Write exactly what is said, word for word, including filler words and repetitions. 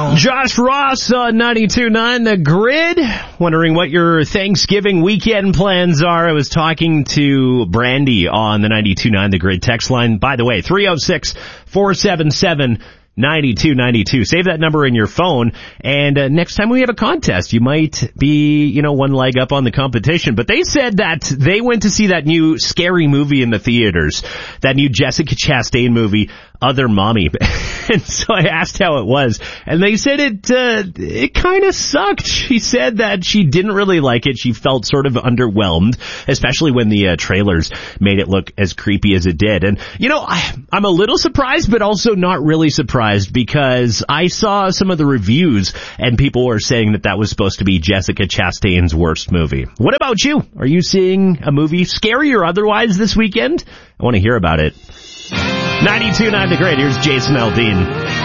Josh Ross on ninety-two point nine The Grid. Wondering what your Thanksgiving weekend plans are. I was talking to Brandy on the ninety-two point nine The Grid text line. By the way, three oh six, four seven seven, nine two nine two. Save that number in your phone, and uh, next time we have a contest, you might be, you know, one leg up on the competition. But they said that they went to see that new scary movie in the theaters, that new Jessica Chastain movie, Other Mommy. And so I asked how it was, and they said it uh, it kind of sucked. She said that she didn't really like it. She felt sort of underwhelmed, especially when the uh, trailers made it look as creepy as it did. And, you know, I, I'm a little surprised, but also not really surprised, because I saw some of the reviews, and people were saying that that was supposed to be Jessica Chastain's worst movie. What about you? Are you seeing a movie, scary or otherwise, this weekend? I want to hear about it. ninety-two point nine The Grid. Here's Jason Aldean.